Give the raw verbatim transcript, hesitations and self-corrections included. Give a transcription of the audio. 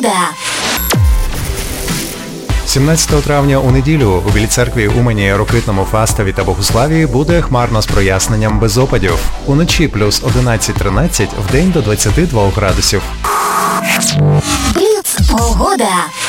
Погода. сімнадцятого травня у неділю у Білій Церкві, Умані, Рокитному, Фастові та Богуславі буде хмарно з проясненням без опадів. Уночі плюс одинадцять-тринадцять, вдень до двадцяти двох градусів. Бліц. Погода.